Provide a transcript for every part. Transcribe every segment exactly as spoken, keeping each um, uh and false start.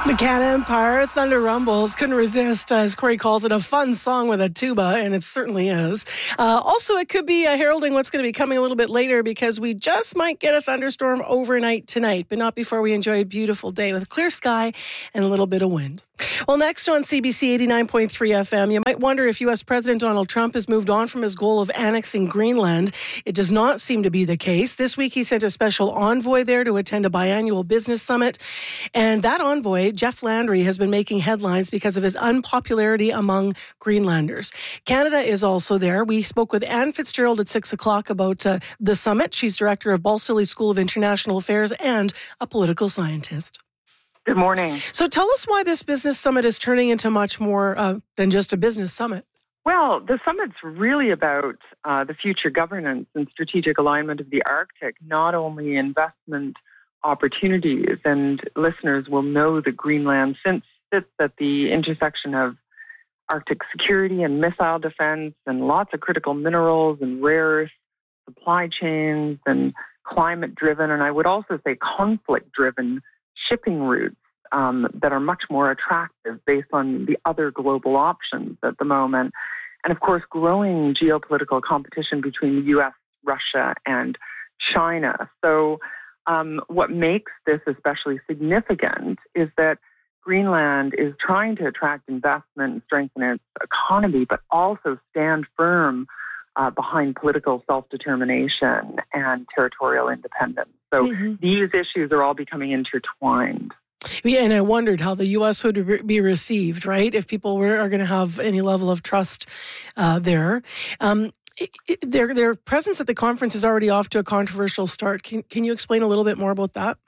Cat Empire, Thunder Rumbles, couldn't resist, as Corey calls it, a fun song with a tuba, and it certainly is. Uh, also, it could be uh, heralding what's going to be coming a little bit later, because we just might get a thunderstorm overnight tonight, but not before we enjoy a beautiful day with clear sky and a little bit of wind. Well, next on C B C eighty-nine point three F M, you might wonder if U S President Donald Trump has moved on from his goal of annexing Greenland. It does not seem to be the case. This week, he sent a special envoy there to attend a biannual business summit. And that envoy, Jeff Landry, has been making headlines because of his unpopularity among Greenlanders. Canada is also there. We spoke with Anne Fitzgerald at six o'clock about uh, the summit. She's director of Balsillie School of International Affairs and a political scientist. Good morning. So tell us why this business summit is turning into much more uh, than just a business summit. Well, the summit's really about uh, the future governance and strategic alignment of the Arctic, not only investment opportunities. And listeners will know that Greenland sits at the intersection of Arctic security and missile defense and lots of critical minerals and rare earth supply chains and climate-driven, and I would also say conflict-driven shipping routes um, that are much more attractive based on the other global options at the moment. And of course, growing geopolitical competition between the U S, Russia, and China. So um, what makes this especially significant is that Greenland is trying to attract investment and strengthen its economy, but also stand firm uh, behind political self-determination and territorial independence. So mm-hmm. these issues are all becoming intertwined. Yeah, and I wondered how the U S would re- be received, right, if people were are going to have any level of trust uh, there. Um, it, it, their their presence at the conference is already off to a controversial start. Can can you explain a little bit more about that?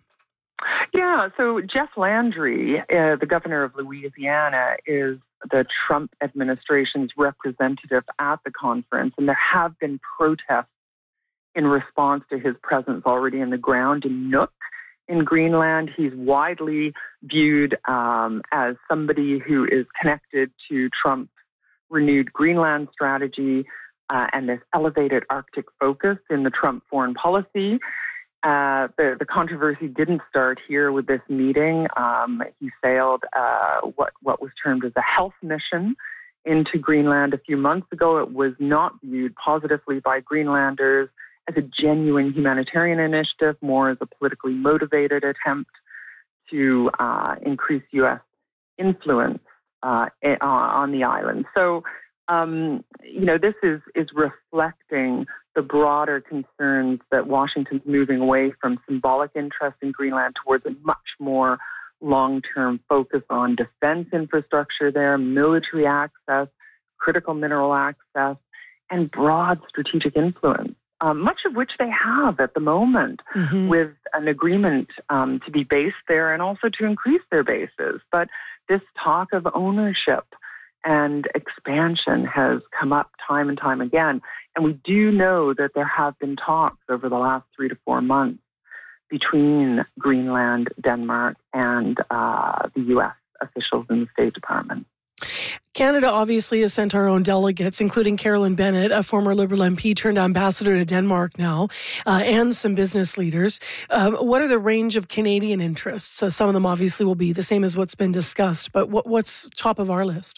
Yeah, so Jeff Landry, uh, the governor of Louisiana, is the Trump administration's representative at the conference, and there have been protests in response to his presence already in the ground in Nuuk in Greenland. He's widely viewed um, as somebody who is connected to Trump's renewed Greenland strategy uh, and this elevated Arctic focus in the Trump foreign policy. Uh, the, the controversy didn't start here with this meeting. Um, he sailed uh, what, what was termed as a health mission into Greenland a few months ago. It was not viewed positively by Greenlanders as a genuine humanitarian initiative, more as a politically motivated attempt to uh, increase U S influence uh, on the island. So, um, you know, this is, is reflecting the broader concerns that Washington's moving away from symbolic interest in Greenland towards a much more long-term focus on defense infrastructure there, military access, critical mineral access, and broad strategic influence. Um, much of which they have at the moment mm-hmm. with an agreement um, to be based there and also to increase their bases. But this talk of ownership and expansion has come up time and time again. And we do know that there have been talks over the last three to four months between Greenland, Denmark, and uh, the U S officials in the State Department. Canada obviously has sent our own delegates, including Carolyn Bennett, a former Liberal M P turned ambassador to Denmark now, uh, and some business leaders. Um, what are the range of Canadian interests? So some of them obviously will be the same as what's been discussed, but what, what's top of our list?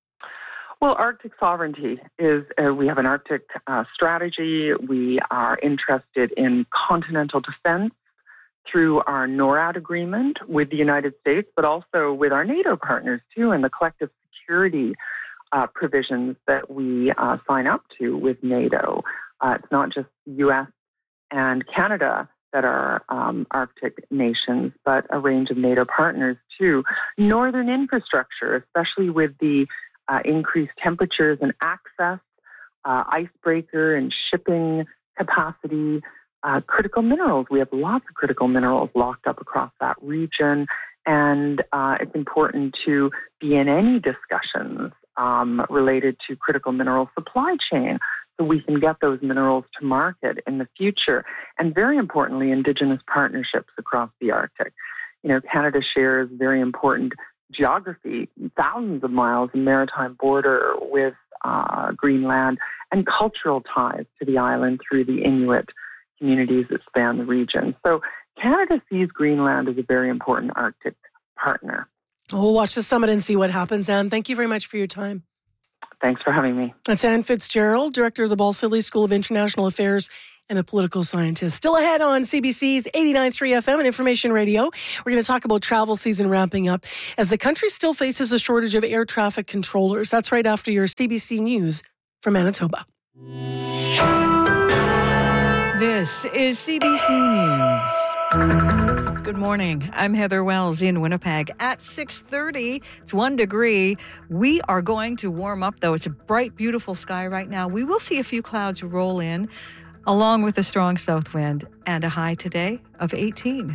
Well, Arctic sovereignty is, uh, we have an Arctic uh, strategy. We are interested in continental defense through our NORAD agreement with the United States, but also with our NATO partners too, and the collective security uh, provisions that we uh, sign up to with NATO. Uh, it's not just the U S and Canada that are um, Arctic nations, but a range of NATO partners too. Northern infrastructure, especially with the uh, increased temperatures and access, uh, icebreaker and shipping capacity, uh, critical minerals. We have lots of critical minerals locked up across that region. And uh, it's important to be in any discussions um, related to critical mineral supply chain so we can get those minerals to market in the future. And very importantly, Indigenous partnerships across the Arctic. You know, Canada shares very important geography, thousands of miles of maritime border with uh, Greenland, and cultural ties to the island through the Inuit communities that span the region. So Canada sees Greenland as a very important Arctic partner. We'll watch the summit and see what happens. Anne, thank you very much for your time. Thanks for having me. That's Anne Fitzgerald, director of the Balsillie School of International Affairs and a political scientist. Still ahead on C B C's eighty-nine point three F M and Information Radio. We're going to talk about travel season ramping up as the country still faces a shortage of air traffic controllers. That's right after your C B C News from Manitoba. This is C B C News. Good morning. I'm Heather Wells in Winnipeg. At six thirty, it's one degree. We are going to warm up, though. It's a bright, beautiful sky right now. We will see a few clouds roll in, along with a strong south wind, and a high today of eighteen.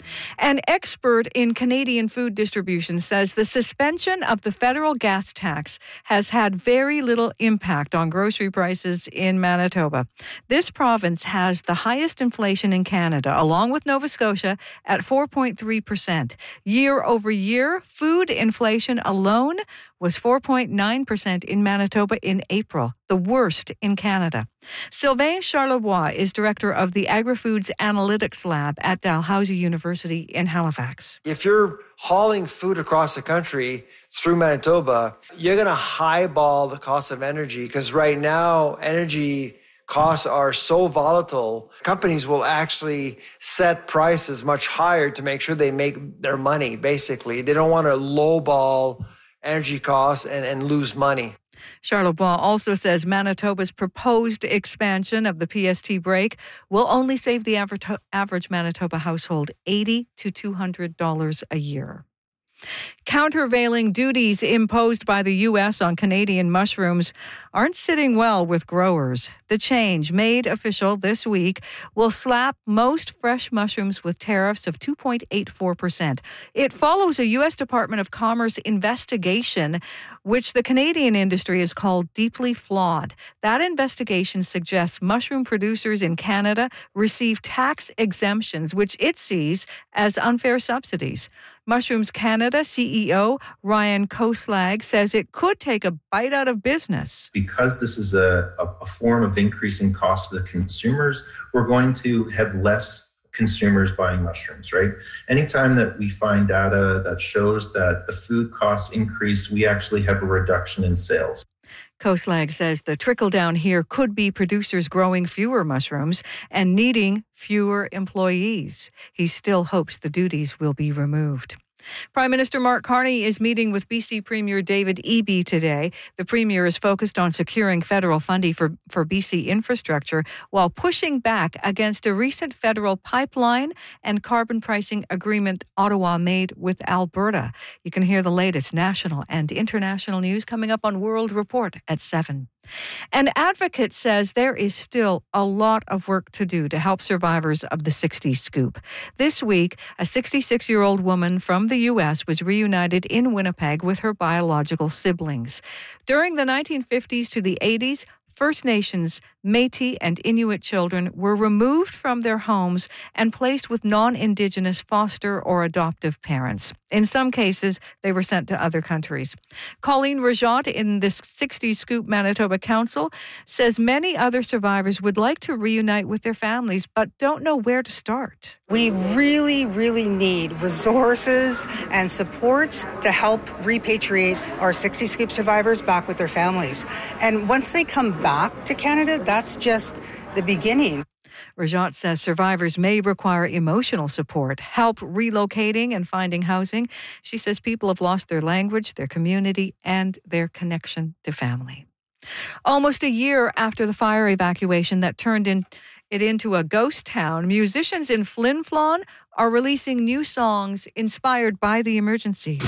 An expert in Canadian food distribution says the suspension of the federal gas tax has had very little impact on grocery prices in Manitoba. This province has the highest inflation in Canada, along with Nova Scotia, at four point three percent. Year over year, food inflation alone was four point nine percent in Manitoba in April, the worst in Canada. Sylvain Charlebois is director of the Agri-Foods Analytics Lab at Dalhousie University in Halifax. If you're hauling food across the country through Manitoba, you're going to highball the cost of energy because right now energy costs are so volatile. Companies will actually set prices much higher to make sure they make their money, basically. They don't want to lowball energy costs and, and lose money. Charlebois also says Manitoba's proposed expansion of the P S T break will only save the average, average Manitoba household eighty to two hundred dollars a year. Countervailing duties imposed by the U S on Canadian mushrooms aren't sitting well with growers. The change, made official this week, will slap most fresh mushrooms with tariffs of two point eight four percent. It follows a U S Department of Commerce investigation, which the Canadian industry has called deeply flawed. That investigation suggests mushroom producers in Canada receive tax exemptions, which it sees as unfair subsidies. Mushrooms Canada C E O Ryan Koslag says it could take a bite out of business. Because this is a, a, a form of increasing cost to the consumers, we're going to have less consumers buying mushrooms, right? Anytime that we find data that shows that the food costs increase, we actually have a reduction in sales. Koslag says the trickle down here could be producers growing fewer mushrooms and needing fewer employees. He still hopes the duties will be removed. Prime Minister Mark Carney is meeting with B C Premier David Eby today. The Premier is focused on securing federal funding for, for B C infrastructure while pushing back against a recent federal pipeline and carbon pricing agreement Ottawa made with Alberta. You can hear the latest national and international news coming up on World Report at seven. An advocate says there is still a lot of work to do to help survivors of the sixties scoop. This week, a sixty-six-year-old woman from the U S was reunited in Winnipeg with her biological siblings. During the nineteen fifties to the eighties, First Nations, Métis, and Inuit children were removed from their homes and placed with non-Indigenous foster or adoptive parents. In some cases, they were sent to other countries. Colleen Rajat in the sixties Scoop Manitoba Council says many other survivors would like to reunite with their families but don't know where to start. We really, really need resources and supports to help repatriate our sixties Scoop survivors back with their families. And once they come back to Canada, that's just the beginning. Rajat says survivors may require emotional support, help relocating and finding housing. She says people have lost their language, their community, and their connection to family. Almost a year after the fire evacuation that turned in, it into a ghost town, musicians in Flin Flon are releasing new songs inspired by the emergency.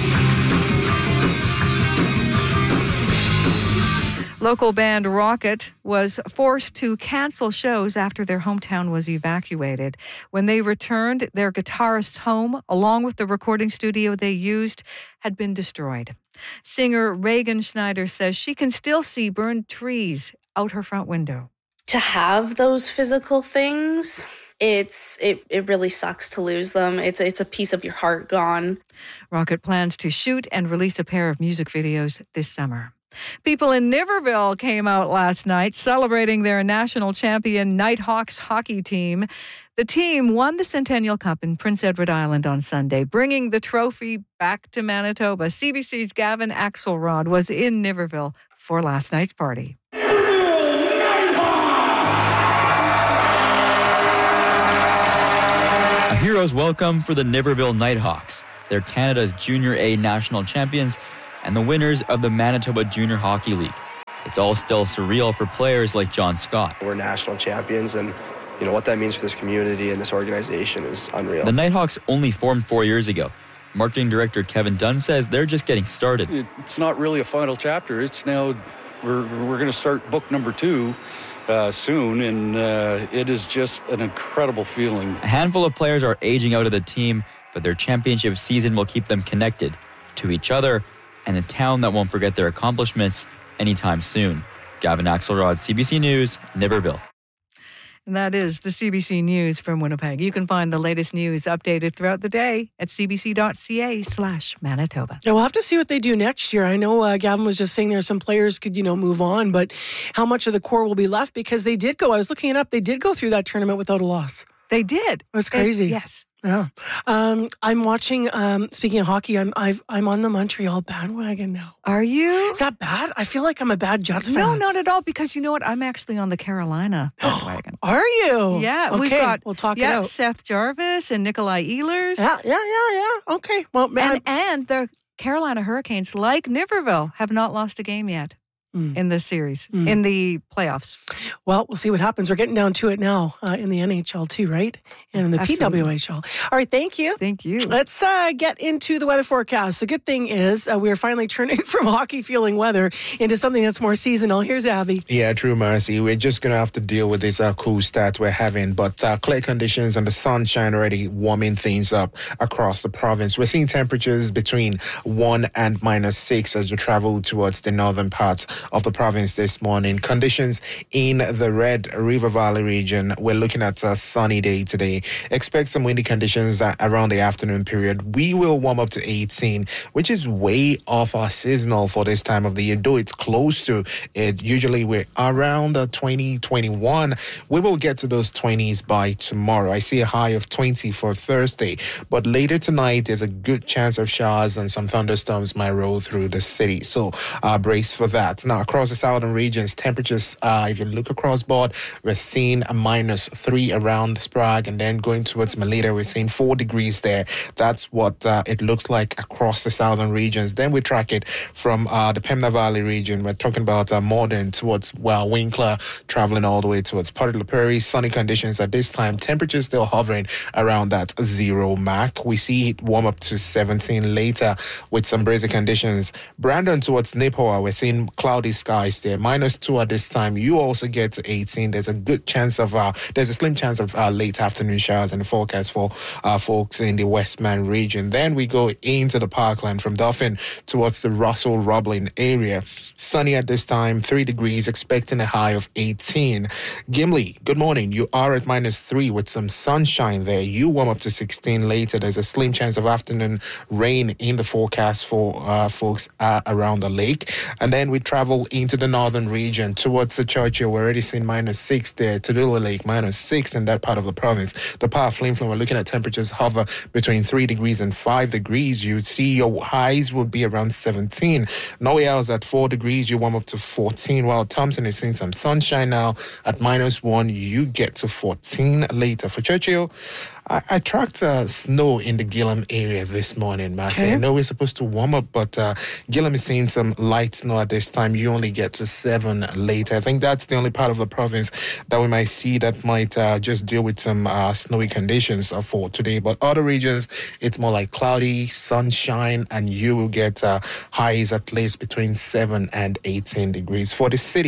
Local band Rocket was forced to cancel shows after their hometown was evacuated. When they returned, their guitarist's home, along with the recording studio they used, had been destroyed. Singer Reagan Schneider says she can still see burned trees out her front window. To have those physical things, it's it, it really sucks to lose them. It's, it's a piece of your heart gone. Rocket plans to shoot and release a pair of music videos this summer. People in Niverville came out last night celebrating their national champion Nighthawks hockey team. The team won the Centennial Cup in Prince Edward Island on Sunday, bringing the trophy back to Manitoba. C B C's Gavin Axelrod was in Niverville for last night's party. A hero's welcome for the Niverville Nighthawks. They're Canada's Junior A national champions and the winners of the Manitoba Junior Hockey League. It's all still surreal for players like John Scott. We're national champions, and you know what that means for this community and this organization is unreal. The Nighthawks only formed four years ago. Marketing director Kevin Dunn says they're just getting started. It's not really a final chapter. It's now, we're, we're going to start book number two uh, soon, and uh, it is just an incredible feeling. A handful of players are aging out of the team, but their championship season will keep them connected to each other and a town that won't forget their accomplishments anytime soon. Gavin Axelrod, C B C News, Niverville. And that is the C B C News from Winnipeg. You can find the latest news updated throughout the day at cbc.ca slash Manitoba. Yeah, we'll have to see what they do next year. I know uh, Gavin was just saying there some players could, you know, move on, but how much of the core will be left? Because they did go, I was looking it up, they did go through that tournament without a loss. They did. It was crazy. They, yes. Yeah. Um, I'm watching, um, speaking of hockey, I'm I've, I'm on the Montreal bandwagon now. Are you? Is that bad? I feel like I'm a bad Jets fan. No, not at all, because you know what? I'm actually on the Carolina bandwagon. Are you? Yeah. Okay, we've got, we'll talk yeah, it out. Seth Jarvis and Nikolai Ehlers. Yeah, yeah, yeah, yeah. Okay. Well, man. And, and the Carolina Hurricanes, like Niverville, have not lost a game yet. Mm. In this series, mm. in the playoffs. Well, we'll see what happens. We're getting down to it now uh, in the N H L too, right? And in the Absolutely. P W H L. All right, thank you. Thank you. Let's uh, get into the weather forecast. The good thing is uh, we're finally turning from hockey-feeling weather into something that's more seasonal. Here's Abby. Yeah, true, Marcy. We're just going to have to deal with this uh, cool start we're having, but uh, clear conditions and the sunshine already warming things up across the province. We're seeing temperatures between one and minus six as we travel towards the northern parts of the province this morning. Conditions in the Red River Valley region, we're looking at a sunny day today. Expect some windy conditions uh, around the afternoon period. We will warm up to eighteen, which is way off our seasonal for this time of the year, though it's close to it. Usually we're around the twenty, twenty-one. We will get to those twenties by tomorrow. I see a high of twenty for Thursday, but later tonight there's a good chance of showers and some thunderstorms might roll through the city. So uh, brace for that. Now, across the southern regions, temperatures, uh, if you look across board, we're seeing a minus three around Sprague, and then going towards Melita, we're seeing four degrees there. That's what uh, it looks like across the southern regions. Then we track it from uh, the Pembina Valley region. We're talking about uh, Morden towards, well, Winkler, traveling all the way towards Port La Prairie. Sunny conditions at this time. Temperatures still hovering around that zero mark. We see it warm up to seventeen later with some breezy conditions. Brandon towards Nipawin, we're seeing cloudy skies there. Minus two at this time. You also get to eighteen. There's a good chance of, uh, there's a slim chance of uh, late afternoon showers in the forecast for uh, folks in the Westman region. Then we go into the Parkland from Dauphin towards the Russell-Roblin area. Sunny at this time, three degrees, expecting a high of eighteen. Gimli, good morning. You are at minus three with some sunshine there. You warm up to sixteen later. There's a slim chance of afternoon rain in the forecast for uh, folks uh, around the lake. And then we travel into the northern region towards the Churchill. We're already seeing minus six there. Tudula Lake, minus six in that part of the province. The Power Flin Flon, we're looking at temperatures hover between three degrees and five degrees. You'd see your highs would be around seventeen. Norway Isles at four degrees, you warm up to fourteen. While Thompson is seeing some sunshine now at minus one, you get to fourteen later. For Churchill, I, I tracked uh, snow in the Gillam area this morning, Marcy. Okay. I know we're supposed to warm up, but uh, Gillam is seeing some light snow at this time. You only get to seven later. I think that's the only part of the province that we might see that might uh, just deal with some uh, snowy conditions uh, for today. But other regions, it's more like cloudy, sunshine, and you will get uh, highs at least between seven and eighteen degrees. For the city,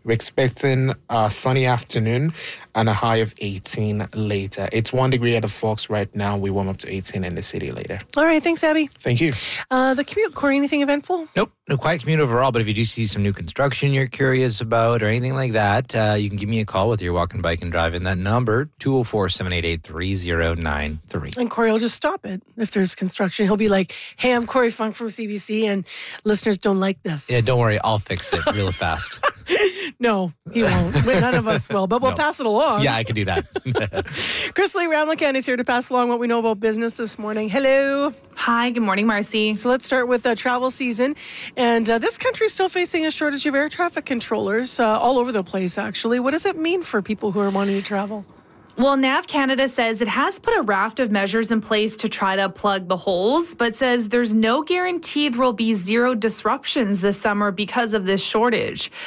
We're expecting a sunny afternoon and a high of eighteen later. It's one degree at the Fox right now. We warm up to eighteen in the city later. All right. Thanks, Abby. Thank you. Uh, the commute, Corey, anything eventful? Nope. No quiet commute overall, but if you do see some new construction you're curious about or anything like that, uh, you can give me a call whether you're walking, biking, driving. That number, two oh four, seven eight eight, three oh nine three. And Corey will just stop it if there's construction. He'll be like, hey, I'm Corey Funk from C B C, and listeners don't like this. Yeah, don't worry. I'll fix it real fast. No, he won't. None of us will, but we'll no. pass it along. Yeah, I can do that. Chris Lee Ramlakan is here to pass along what we know about business this morning. Hello. Hi, good morning, Marcy. So let's start with uh, travel season. And uh, this country is still facing a shortage of air traffic controllers uh, all over the place, actually. What does it mean for people who are wanting to travel? Well, Nav Canada says it has put a raft of measures in place to try to plug the holes, but says there's no guarantee there will be zero disruptions this summer because of this shortage.